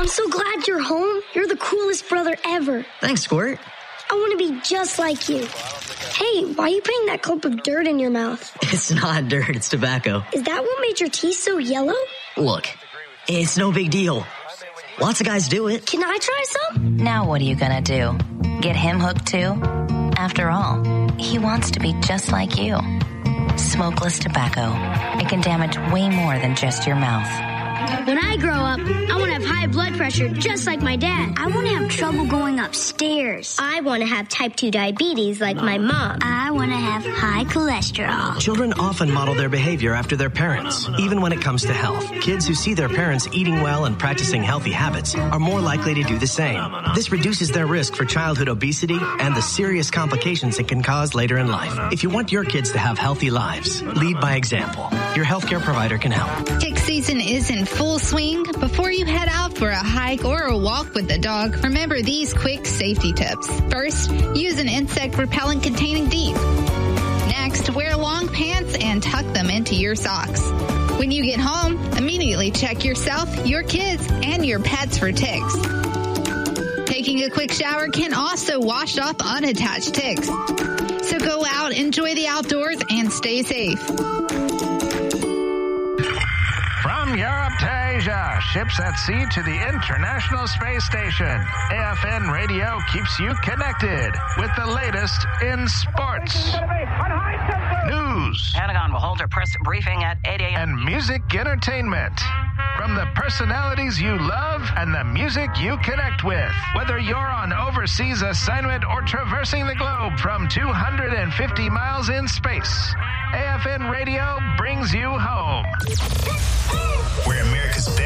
I'm so glad you're home. You're the coolest brother ever. Thanks, Squirt. I want to be just like you. Hey, why are you putting that clump of dirt in your mouth? It's not dirt, it's tobacco. Is that what made your teeth so yellow? Look, it's no big deal. Lots of guys do it. Can I try some? Now what are you gonna do? Get him hooked too? After all, he wants to be just like you. Smokeless tobacco. It can damage way more than just your mouth. When I grow up, I want to have high blood pressure just like my dad. I want to have trouble going upstairs. I want to have type 2 diabetes like my mom. I want to have high cholesterol. Children often model their behavior after their parents, even when it comes to health. Kids who see their parents eating well and practicing healthy habits are more likely to do the same. This reduces their risk for childhood obesity and the serious complications it can cause later in life. If you want your kids to have healthy lives, lead by example. Your healthcare provider can help. Tick season is in full swing. Before you head out for a hike or a walk with the dog, remember these quick safety tips. First, use an insect repellent containing DEEP. Next, wear long pants and tuck them into your socks. When you get home, immediately check yourself, your kids, and your pets for ticks. Taking a quick shower can also wash off unattached ticks. So go out, enjoy the outdoors, and stay safe. From Europe to Asia, ships at sea to the International Space Station, AFN Radio keeps you connected with the latest in sports, news, Pentagon will hold a press briefing at 8 a.m. and music entertainment. From the personalities you love and the music you connect with. Whether you're on overseas assignment or traversing the globe from 250 miles in space, AFN Radio brings you home. Where America's best